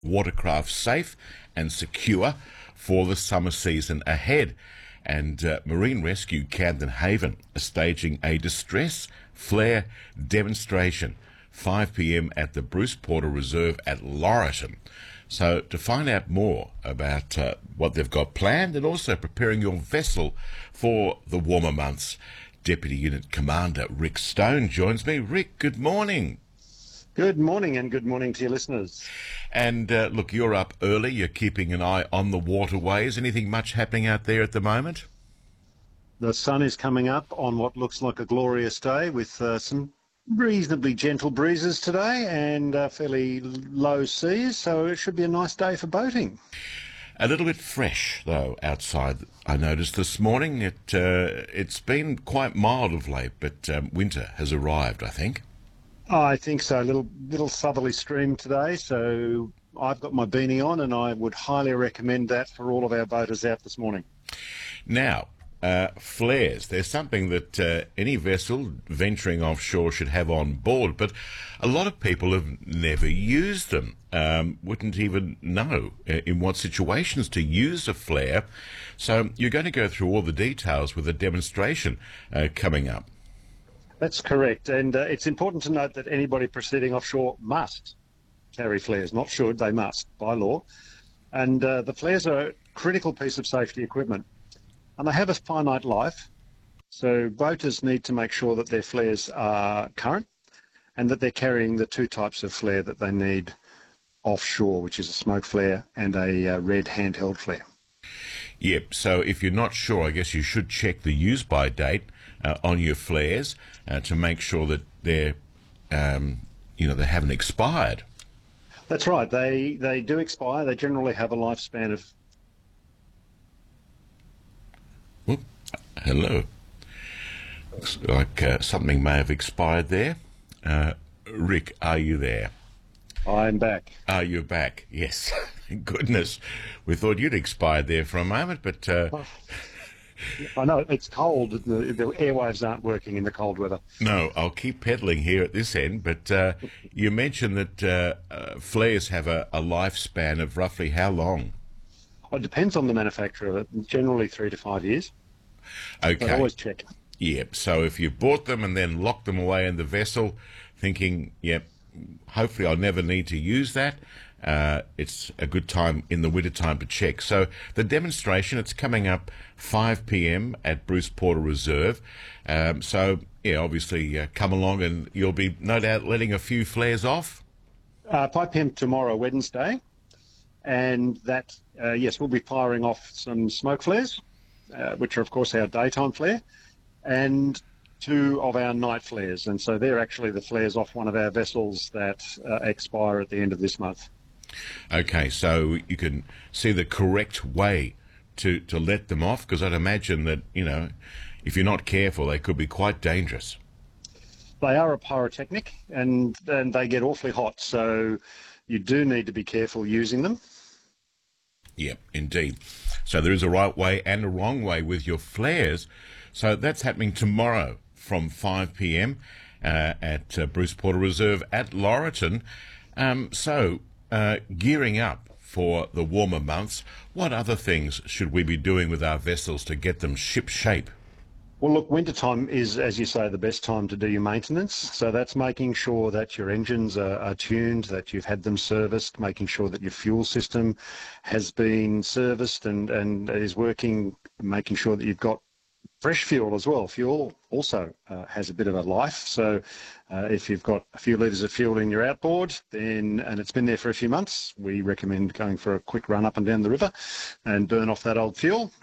watercraft safe and secure for the summer season ahead. And Marine Rescue Camden Haven are staging a distress flare demonstration, 5 p.m. at the Bruce Porter Reserve at Laurieton. So to find out more about what they've got planned and also preparing your vessel for the warmer months, Deputy Unit Commander Rick Stone joins me. Rick, good morning. Good morning, and good morning to your listeners. And look, you're up early, you're keeping an eye on the waterways. Anything much happening out there at the moment? The sun is coming up on what looks like a glorious day with some reasonably gentle breezes today and fairly low seas, so it should be a nice day for boating. A little bit fresh, though, outside. I noticed this morning it's been quite mild of late, but winter has arrived, I think. I think so. A little southerly stream today, so I've got my beanie on, and I would highly recommend that for all of our boaters out this morning. Now, flares. They're something that any vessel venturing offshore should have on board, but a lot of people have never used them, wouldn't even know in what situations to use a flare. So you're going to go through all the details with a demonstration coming up. That's correct, and it's important to note that anybody proceeding offshore must carry flares, not should, they must, by law. And the flares are a critical piece of safety equipment, and they have a finite life, so boaters need to make sure that their flares are current and that they're carrying the two types of flare that they need offshore, which is a smoke flare and a red handheld flare. Yep, so if you're not sure, I guess you should check the use-by date on your flares to make sure that they're, they haven't expired. That's right. They do expire. They generally have a lifespan of... Whoop. Hello. Looks like something may have expired there. Rick, are you there? I'm back. You're back. Yes. Thank goodness. We thought you'd expired there for a moment, but... I know, it's cold. The airwaves aren't working in the cold weather. No, I'll keep peddling here at this end, but you mentioned that flares have a lifespan of roughly how long? Well, it depends on the manufacturer, generally 3 to 5 years. Okay. But always check. Yep, so if you bought them and then locked them away in the vessel, thinking, yep, hopefully I'll never need to use that, it's a good time in the winter time to check. So the demonstration, it's coming up 5 p.m. at Bruce Porter Reserve. So, yeah, obviously come along and you'll be no doubt letting a few flares off. 5 p.m. tomorrow, Wednesday. And that, yes, we'll be firing off some smoke flares, which are, of course, our daytime flare, and 2 of our night flares. And so they're actually the flares off one of our vessels that expire at the end of this month. Okay, so you can see the correct way to let them off, because I'd imagine that, if you're not careful, they could be quite dangerous. They are a pyrotechnic, and they get awfully hot, so you do need to be careful using them. Yep, indeed. So there is a right way and a wrong way with your flares. So that's happening tomorrow from 5 p.m. At Bruce Porter Reserve at Laurieton. Gearing up for the warmer months, what other things should we be doing with our vessels to get them ship shape? Well, look, wintertime is, as you say, the best time to do your maintenance. So that's making sure that your engines are tuned, that you've had them serviced, making sure that your fuel system has been serviced and is working, making sure that you've got fresh fuel as well. Fuel also has a bit of a life. So if you've got a few litres of fuel in your outboard, and it's been there for a few months, we recommend going for a quick run up and down the river and burn off that old fuel.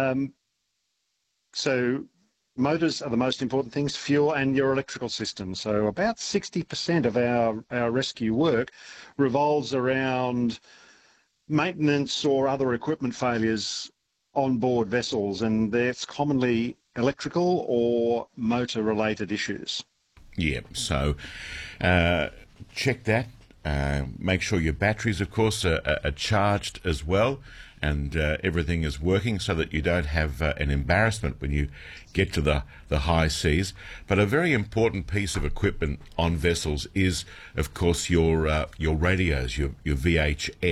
So motors are the most important things, fuel and your electrical system. So about 60% of our rescue work revolves around maintenance or other equipment failures on board vessels, and that's commonly electrical or motor related issues. Yeah, so check that. Make sure your batteries, of course, are charged as well, and everything is working so that you don't have an embarrassment when you get to the high seas. But a very important piece of equipment on vessels is, of course, your radios, your VHF.